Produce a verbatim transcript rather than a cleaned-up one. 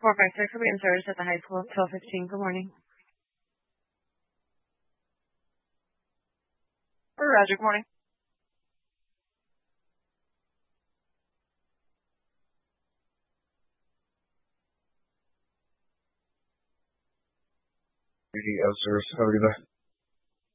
four five six will be in service at the high school at twelve fifteen. Good morning. Roger, good morning. Duty of service. How are you there?